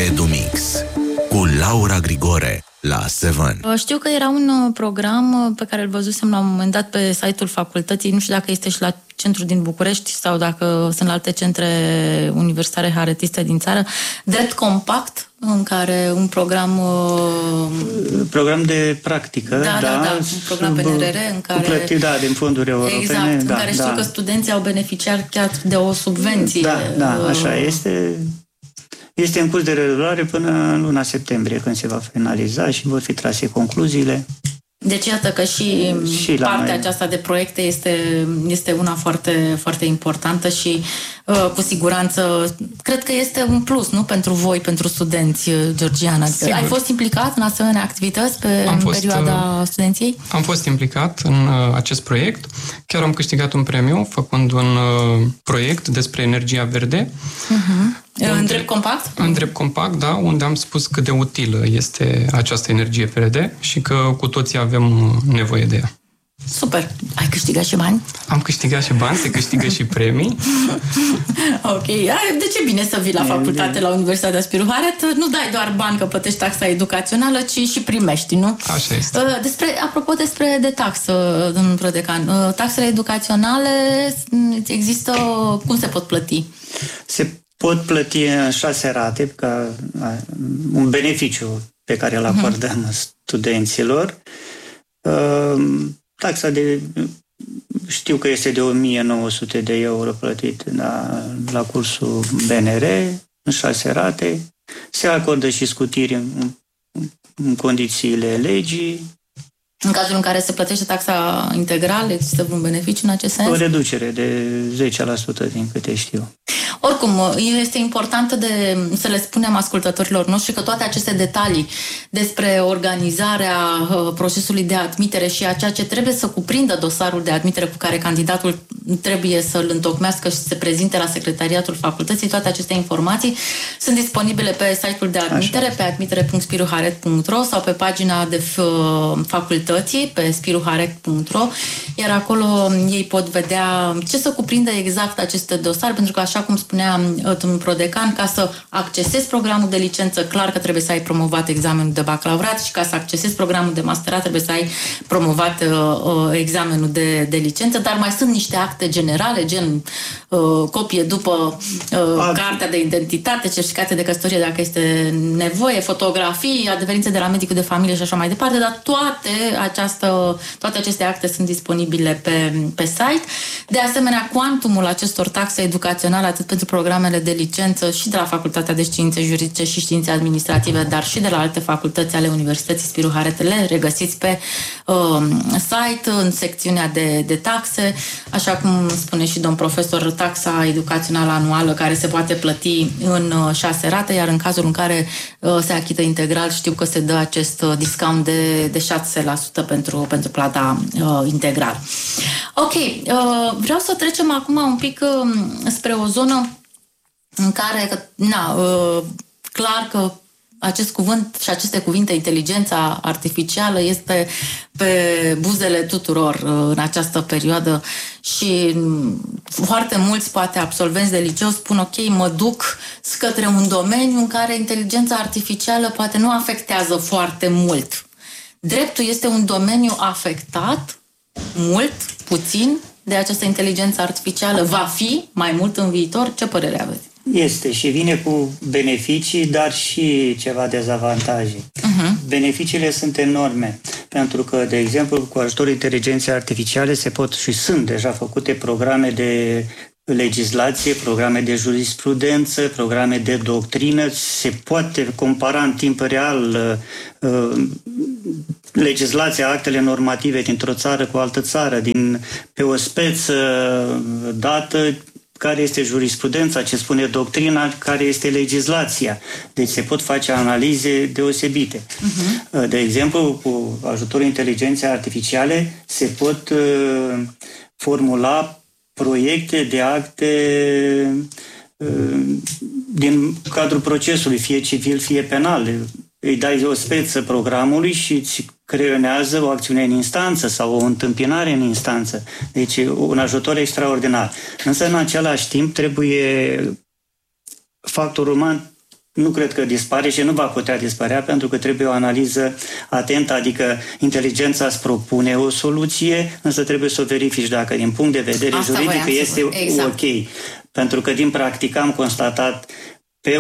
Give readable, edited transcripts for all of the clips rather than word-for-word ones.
EduMix cu Laura Grigore la Seven. Știu că era un program pe care îl văzusem la un moment dat pe site-ul facultății, nu știu dacă este și la centru din București sau dacă sunt la alte centre universitare haretiste din țară, Drept Compact, în care un program de practică, un program PNRR în care plătit, din fonduri europene. Exact, în care știu că studenții au beneficiat chiar de o subvenție. Da, așa este. Este în curs de derulare până în luna septembrie, când se va finaliza și vor fi trase concluziile. Deci iată că și partea aceasta de proiecte este una foarte, foarte importantă și cu siguranță cred că este un plus, nu? Pentru voi, pentru studenți, Georgiana. Sigur. Ai fost implicat în asemenea activități în perioada studenției? Am fost implicat în acest proiect. Chiar am câștigat un premiu făcând un proiect despre energia verde. În Drept Compact? În Drept Compact, da, unde am spus cât de utilă este această energie verde și că cu toții avem nevoie de ea. Super! Ai câștigat și bani? Am câștigat și bani, se câștigă și premii. Ok. De ce bine să vii la facultate, la Universitatea Spiru Haret? Nu dai doar bani că plătești taxa educațională, ci și primești, nu? Așa este. Apropo de taxă, domnul prodecan, taxele educaționale există, cum se pot plăti? Se pot plăti în 6 rate, ca un beneficiu pe care îl acordăm studenților. Taxa știu că este de 1900 de euro plătit la cursul BNR, în 6 rate. Se acordă și scutiri în condițiile legii. În cazul în care se plătește taxa integral, există un beneficiu în acest sens? O reducere de 10% din câte știu. Oricum, este important să le spunem ascultătorilor noștri că toate aceste detalii despre organizarea procesului de admitere și a ceea ce trebuie să cuprindă dosarul de admitere cu care candidatul trebuie să-l întocmească și să se prezinte la secretariatul facultății, toate aceste informații sunt disponibile pe site-ul de admitere, pe admitere.spiruharet.ro sau pe pagina de facultății, pe spiruharet.ro, iar acolo ei pot vedea ce să cuprindă exact aceste dosare, pentru că, așa cum spunea domnul prodecan, ca să accesezi programul de licență, clar că trebuie să ai promovat examenul de bacalaureat și ca să accesezi programul de masterat trebuie să ai promovat examenul de licență, dar mai sunt niște acte generale, gen copie după cartea de identitate, certificate de căsătorie dacă este nevoie, fotografii, adeverințe de la medicul de familie și așa mai departe, dar toate aceste acte sunt disponibile pe site. De asemenea, cuantumul acestor taxe educaționale, atât pentru programele de licență și de la Facultatea de Științe Juridice și Științe Administrative, dar și de la alte facultăți ale Universității Spiru Haret, le regăsiți pe site, în secțiunea de taxe, așa cum spune și domn profesor, taxa educațională anuală care se poate plăti în 6 rate, iar în cazul în care se achită integral, știu că se dă acest discount de 6% pentru plata integral. Ok, vreau să trecem acum un pic spre o zonă în care, clar că acest cuvânt și aceste cuvinte, inteligența artificială, este pe buzele tuturor în această perioadă și foarte mulți, poate absolvenți de liceu, spun ok, mă duc către un domeniu în care inteligența artificială poate nu afectează foarte mult. Dreptul este un domeniu afectat mult, puțin, de această inteligență artificială. Va fi mai mult în viitor? Ce părere aveți? Este și vine cu beneficii, dar și ceva dezavantaje. Beneficiile sunt enorme, pentru că, de exemplu, cu ajutorul inteligenței artificiale se pot și sunt deja făcute programe de legislație, programe de jurisprudență, programe de doctrină, se poate compara în timp real legislația, actele normative dintr-o țară cu altă țară, pe o speță dată, care este jurisprudența, ce spune doctrina, care este legislația. Deci se pot face analize deosebite. De exemplu, cu ajutorul inteligenței artificiale se pot formula proiecte de acte din cadrul procesului, fie civil, fie penal. Îi dai o speță programului și îți creionează o acțiune în instanță sau o întâmpinare în instanță. Deci un ajutor extraordinar. Însă în același timp trebuie factorul uman nu cred că dispare și nu va putea dispărea, pentru că trebuie o analiză atentă, adică inteligența îți propune o soluție, însă trebuie să o verifici dacă din punct de vedere juridic este ok. Pentru că din practică am constatat pe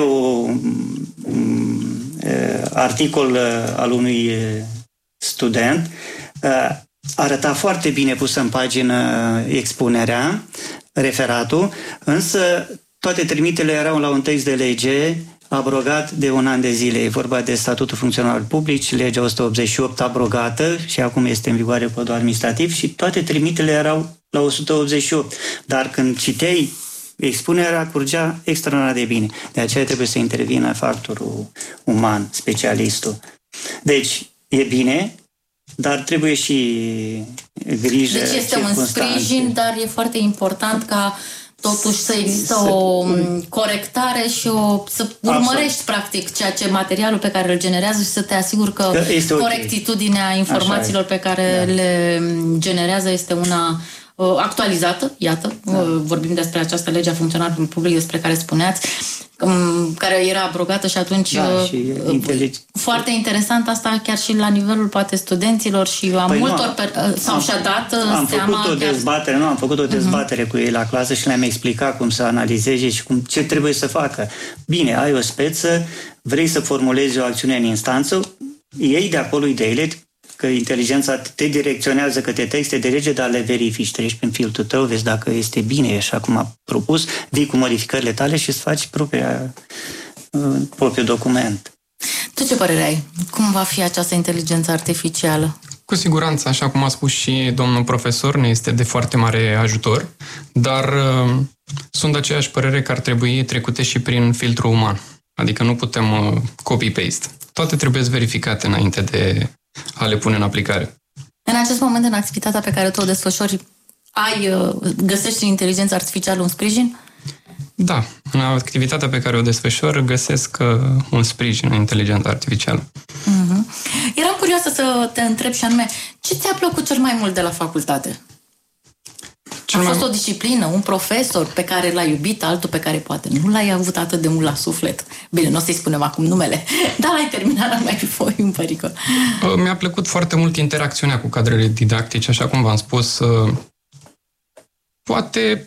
articol al unui student, arăta foarte bine pusă în pagină expunerea, referatul, însă toate trimitele erau la un text de lege abrogat de un an de zile. E vorba de Statutul Funcționarilor Publici, legea 188 abrogată și acum este în vigoare codul administrativ și toate trimitele erau la 188. Dar când citeai expunerea, curgea extraordinar de bine. De aceea trebuie să intervină factorul uman, specialistul. Deci, e bine, dar trebuie și grijă. Deci este un sprijin, dar e foarte important ca totuși să există o corectare și să urmărești practic ceea ce materialul pe care îl generează și să te asiguri că corectitudinea informațiilor pe care le generează este una actualizată, iată, vorbim despre această lege a funcționarului public despre care spuneați, care era abrogată și atunci foarte interesant asta chiar și la nivelul poate studenților și a multor sau și-a dat seama. Am făcut o dezbatere cu ei la clasă și le-am explicat cum să analizeze și ce trebuie să facă. Bine, ai o speță, vrei să formulezi o acțiune în instanță, iei de acolo ideile, că inteligența te direcționează către texte de lege, dar le verifici, treci prin filtrul tău, vezi dacă este bine, așa cum a propus, vii cu modificările tale și îți faci propriul document. Tu ce părere ai? Cum va fi această inteligență artificială? Cu siguranță, așa cum a spus și domnul profesor, ne este de foarte mare ajutor, dar sunt de aceeași părere că ar trebui trecute și prin filtrul uman. Adică nu putem copy-paste. Toate trebuie verificate înainte de a le pune în aplicare. În acest moment, în activitatea pe care tu o desfășori, găsești în inteligența artificială un sprijin? Da, în activitatea pe care o desfășor găsesc un sprijin în inteligența artificială. Eram curioasă să te întreb și anume, ce ți-a plăcut cel mai mult de la facultate? A fost o disciplină, un profesor pe care l-ai iubit, altul pe care poate nu l-ai avut atât de mult la suflet. Bine, nu o să-i spunem acum numele, dar l-ai terminat, n-ar mai fi foi în pericol. Mi-a plăcut foarte mult interacțiunea cu cadrele didactice, așa cum v-am spus. Poate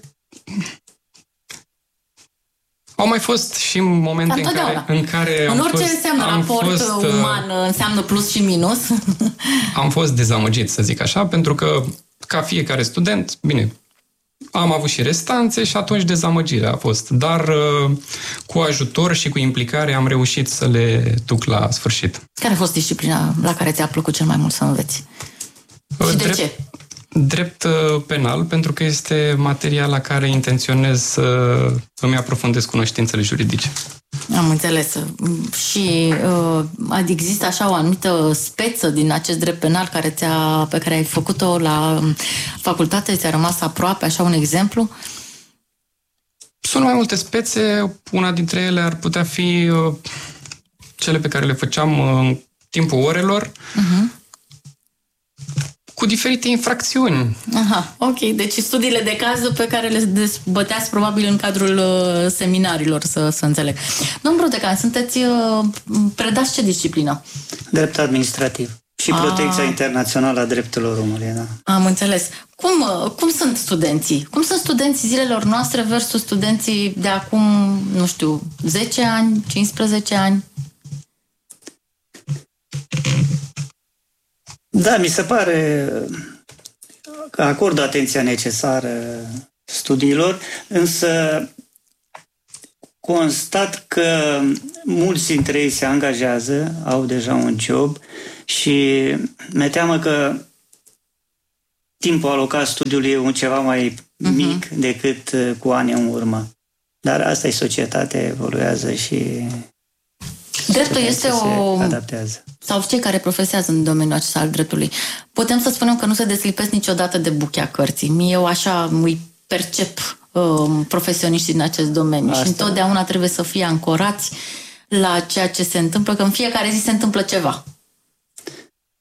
au mai fost și momente în care în orice înseamnă raport uman, înseamnă plus și minus. Am fost dezamăgit, să zic așa, pentru că ca fiecare student, bine, am avut și restanțe și atunci dezamăgirea a fost. Dar cu ajutor și cu implicare am reușit să le duc la sfârșit. Care a fost disciplina la care ți-a plăcut cel mai mult să înveți? Și de ce? Drept penal, pentru că este materia la care intenționez să îmi aprofundez cunoștințele juridice. Am înțeles. Și există așa o anumită speță din acest drept penal pe care ai făcut-o la facultate, ți-a rămas aproape, așa un exemplu? Sunt mai multe spețe, una dintre ele ar putea fi cele pe care le făceam în timpul orelor, cu diferite infracțiuni. Aha, ok. Deci studiile de caz pe care le dezbăteați probabil în cadrul seminarilor, să înțeleg. Domnul Brodecan, sunteți predați ce disciplină? Drept administrativ și protecția internațională a drepturilor omului, da. Am înțeles. Cum sunt studenții? Cum sunt studenții zilelor noastre versus studenții de acum, nu știu, 10 ani, 15 ani? Da, mi se pare că acordă atenția necesară studiilor, însă constat că mulți dintre ei se angajează, au deja un job și mi-e teamă că timpul alocat studiului e ceva mai mic decât cu ani în urmă. Dar asta e societatea, evoluează și dreptul este se adaptează. Sau cei care profesează în domeniul acesta al dreptului. Putem să spunem că nu se deslipesc niciodată de buchea cărții. Eu așa îi percep profesioniștii din acest domeniu. Asta. Și întotdeauna trebuie să fie ancorați la ceea ce se întâmplă, că în fiecare zi se întâmplă ceva.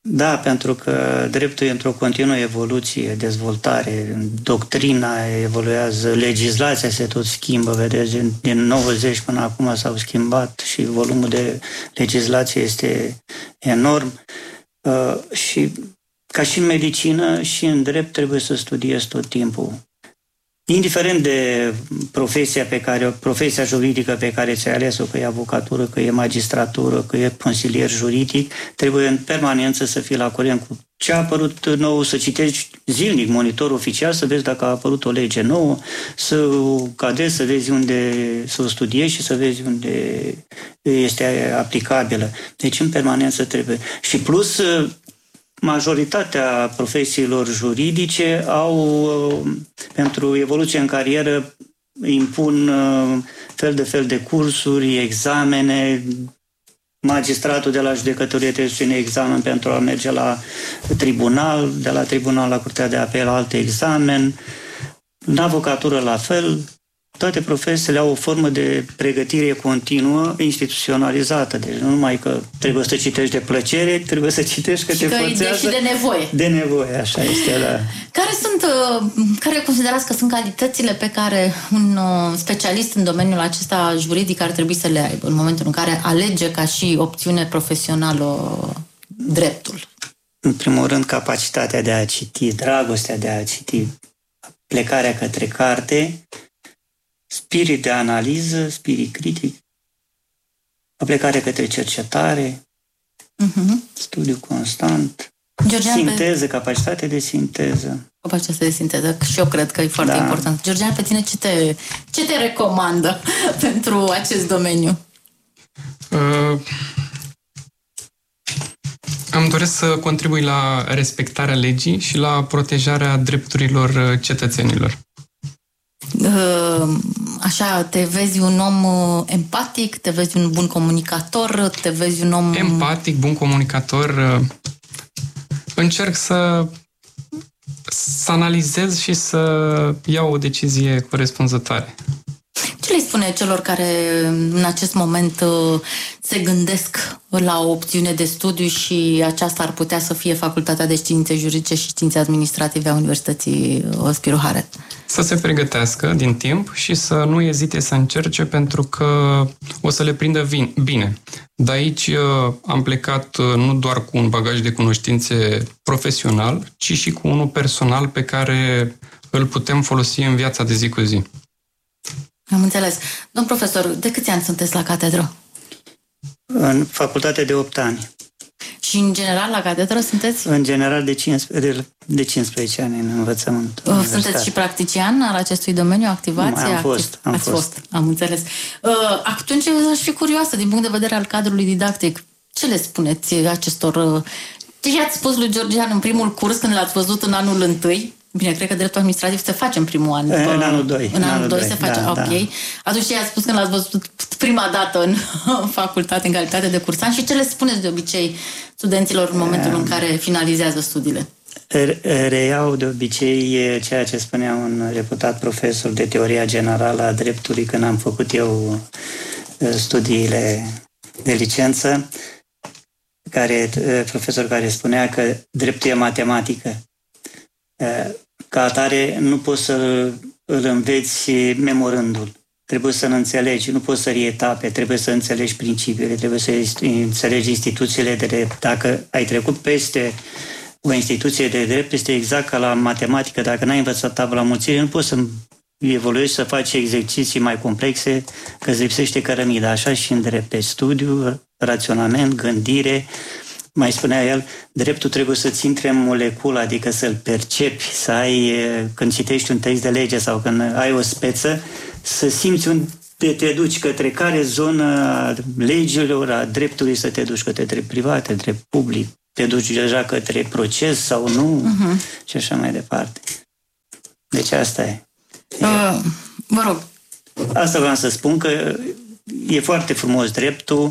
Da, pentru că dreptul e într-o continuă evoluție, dezvoltare, doctrina evoluează, legislația se tot schimbă, vedeți, din 90 până acum s-au schimbat și volumul de legislație este enorm. Și ca și în medicină și în drept trebuie să studiezi tot timpul. Indiferent de profesia juridică pe care ți-ai ales-o, că e avocatură, că e magistratură, că e consilier juridic, trebuie în permanență să fii la curent cu ce a apărut nou, să citești zilnic monitorul oficial, să vezi dacă a apărut o lege nouă, să o cadezi, să vezi unde, să o studiezi și să vezi unde este aplicabilă. Deci în permanență trebuie. Și plus, majoritatea profesiilor juridice au, pentru evoluție în carieră, impun fel de cursuri, examene. Magistratul de la judecătorie trebuie să ține examen pentru a merge la tribunal, de la tribunal la Curtea de Apel alte examen, în avocatură la fel. Toate profesiile au o formă de pregătire continuă, instituționalizată. Deci nu numai că trebuie să citești de plăcere, trebuie să citești că te forțează. Și de nevoie. De nevoie, așa este. Da. Care considerați că sunt calitățile pe care un specialist în domeniul acesta juridic ar trebui să le aibă în momentul în care alege ca și opțiune profesională dreptul? În primul rând, capacitatea de a citi, dragostea de a citi, plecarea către carte, spirit de analiză, spirit critic, aplicare către cercetare, studiu constant, sinteză, capacitate de sinteză. Capacitate de sinteză, și eu cred că e foarte important. Georgian, pe tine ce te recomandă pentru acest domeniu? Îmi doresc să contribui la respectarea legii și la protejarea drepturilor cetățenilor. Așa, te vezi un om empatic, te vezi un bun comunicator, te vezi un om... Empatic, bun comunicator. Încerc să analizez și să iau o decizie corespunzătoare. Ce le spune celor care în acest moment se gândesc la o opțiune de studiu și aceasta ar putea să fie Facultatea de Științe Juridice și Științe Administrative a Universității Spiru Haret? Să se pregătească din timp și să nu ezite să încerce, pentru că o să le prindă bine. De aici am plecat nu doar cu un bagaj de cunoștințe profesional, ci și cu unul personal pe care îl putem folosi în viața de zi cu zi. Am înțeles. Domn profesor, de câți ani sunteți la catedră? În facultate de 8 ani. Și în general la catedră sunteți? În general de 15 ani în învățământ. Sunteți și practician al acestui domeniu, activați? Am fost. Am înțeles. Atunci aș fi curioasă din punct de vedere al cadrului didactic. Ce le spuneți acestor... Ce i-ați spus lui Georgian în primul curs când l-ați văzut în anul întâi? Bine, cred că dreptul administrativ se face în primul an. În anul 2. În anul 2 se face, da, ok. Da. Atunci i-ați spus când l-ați văzut prima dată în facultate, în calitate de cursant, și ce le spuneți de obicei studenților în momentul în care finalizează studiile? Reiau de obicei ceea ce spunea un reputat profesor de teoria generală a dreptului când am făcut eu studiile de licență, profesor care spunea că dreptul e matematică. Ca atare nu poți să îl înveți memorându-l. Trebuie să-l înțelegi, nu poți sări etape, trebuie să înțelegi principiile, trebuie să înțelegi instituțiile de drept. Dacă ai trecut peste o instituție de drept, este exact ca la matematică. Dacă n-ai învățat tabla mulțirii, nu poți să evoluezi, să faci exerciții mai complexe, că îți lipsește cărămida. Așa și în drept. Deci studiu, raționament, gândire. Mai spunea el, dreptul trebuie să-ți intre în moleculă, adică să-l percepi, să ai, când citești un text de lege sau când ai o speță, să simți unde te duci, către care zonă a legilor, a dreptului să te duci, către drept privat, drept public, te duci deja către proces sau nu, și așa mai departe. Deci asta e. Vă rog. Asta vreau să spun, că e foarte frumos dreptul,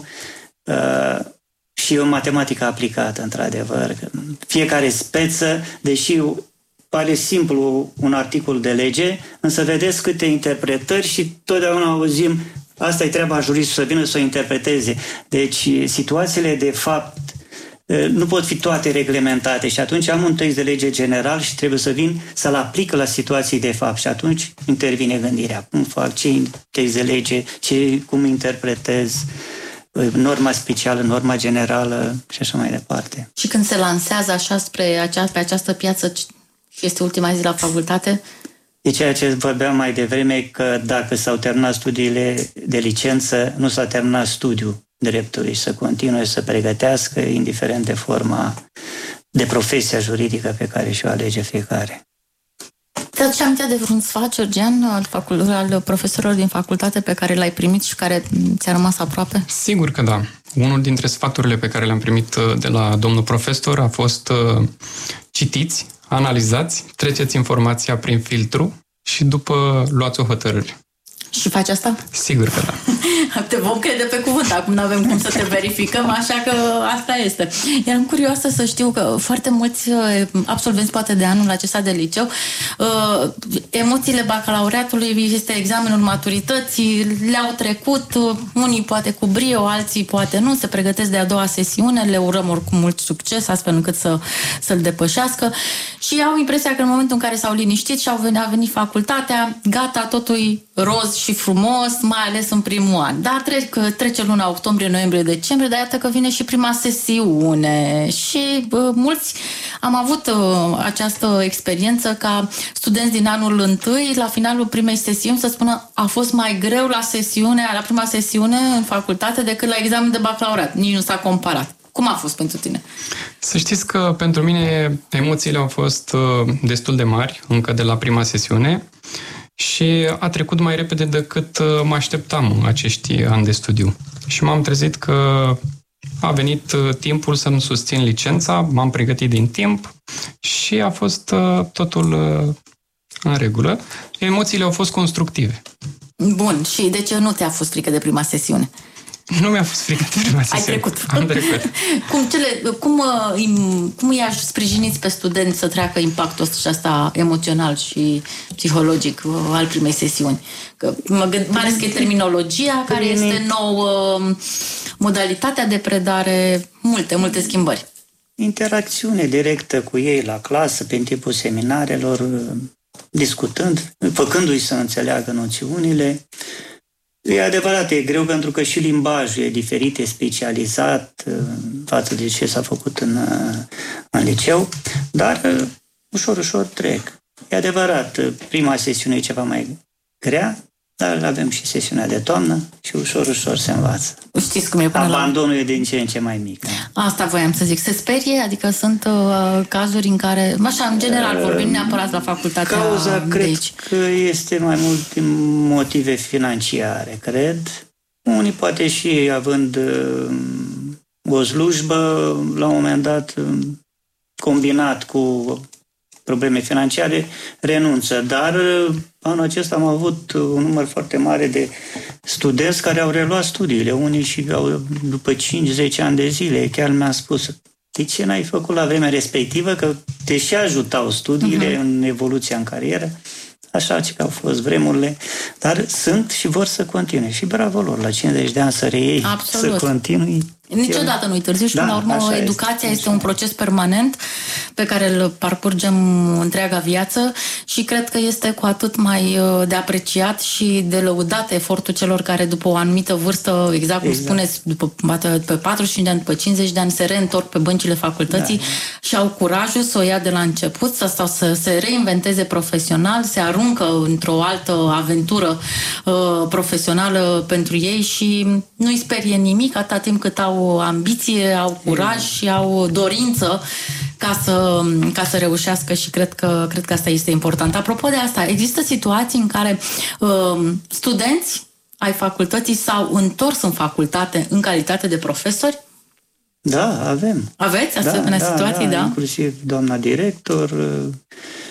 și e o matematică aplicată, într-adevăr. Fiecare speță, deși pare simplu un articol de lege, însă vedeți câte interpretări și totdeauna auzim, asta e treaba juristului, să vină să o interpreteze. Deci situațiile de fapt nu pot fi toate reglementate și atunci am un text de lege general și trebuie să vin să-l aplic la situații de fapt și atunci intervine gândirea. Cum fac, ce text de lege, cum interpretez norma specială, norma generală și așa mai departe. Și când se lansează așa pe această piață și este ultima zi la facultate? E ceea ce vorbeam mai devreme, că dacă s-au terminat studiile de licență, nu s-a terminat studiul dreptului, să continue să pregătească, indiferent de forma, de profesia juridică pe care și-o alege fiecare. Ți-aduce aminte de vreun sfat, Georgian, al profesorilor din facultate pe care l-ai primit și care ți-a rămas aproape? Sigur că da. Unul dintre sfaturile pe care le-am primit de la domnul profesor a fost citiți, analizați, treceți informația prin filtru și după luați o hotărâre. Și faci asta? Sigur că da. Te vom crede pe cuvânt, acum nu avem cum să te verificăm, așa că asta este. Eram curioasă să știu că foarte mulți absolvenți, poate de anul acesta de liceu, emoțiile bacalaureatului este examenul maturității, le-au trecut, unii poate cu brio, alții poate nu, se pregătesc de a doua sesiune, le urăm oricum mult succes, astfel încât să-l depășește și au impresia că în momentul în care s-au liniștit și a venit facultatea, gata, totul roz și frumos, mai ales în primul an. Dar trece luna octombrie, noiembrie, decembrie, dar iată că vine și prima sesiune și mulți am avut această experiență ca studenți din anul întâi, la finalul primei sesiuni, să spună a fost mai greu la prima sesiune în facultate decât la examen de bacalaureat. Nici nu s-a comparat. Cum a fost pentru tine? Să știți că pentru mine emoțiile au fost destul de mari încă de la prima sesiune și a trecut mai repede decât mă așteptam acești ani de studiu. Și m-am trezit că a venit timpul să-mi susțin licența, m-am pregătit din timp și a fost totul în regulă. Emoțiile au fost constructive. Bun, și de ce nu ți-a fost frică de prima sesiune? Nu mi-a fost frică de prima sesiune. Ai trecut. Am trecut. Cum i-aș sprijiniți pe studenți să treacă impactul ăsta emoțional și psihologic al primei sesiuni? Că mai ales că e terminologia care este nouă, modalitatea de predare, multe schimbări. Interacțiune directă cu ei la clasă, pe timpul seminarelor, discutând, făcându-i să înțeleagă noțiunile. E adevărat, e greu pentru că și limbajul e diferit, e specializat față de ce s-a făcut în liceu, dar ușor trec. E adevărat, prima sesiune e ceva mai grea, dar avem și sesiunea de toamnă și ușor se învață. Știți cum e abandonul e din ce în ce mai mic. Asta voiam să zic. Se sperie? Adică sunt cazuri în care, așa, în general, vorbim neapărat la facultatea cauza, de cred aici. că este mai mult din motive financiare, cred. Unii poate și având o slujbă, la un moment dat, combinat cu probleme financiare, renunță. Dar anul acesta am avut un număr foarte mare de studenți care au reluat studiile. Unii și după 5-10 ani de zile. Chiar mi-a spus, de ce n-ai făcut la vremea respectivă? Că te și ajutau studiile în evoluția în carieră. Așa că au fost vremurile. Dar sunt și vor să continue. Și bravo lor, la 50 de ani să reiei, să continui. Niciodată nu-i târziu și, până la urmă, educația este un proces permanent pe care îl parcurgem întreaga viață și cred că este cu atât mai de apreciat și de lăudat efortul celor care după o anumită vârstă, exact cum spuneți, după 45 de ani, după 50 de ani, se reîntorc pe băncile facultății și au curajul să o ia de la început sau să se reinventeze profesional, se aruncă într-o altă aventură profesională pentru ei și nu-i sperie nimic atâta timp cât au ambiție, au curaj și au dorință ca să reușească și cred că asta este important. Apropo de asta, există situații în care studenți ai facultății s-au întors în facultate în calitate de profesori? Da, avem. Aveți asemenea situații, da? Inclusiv doamna director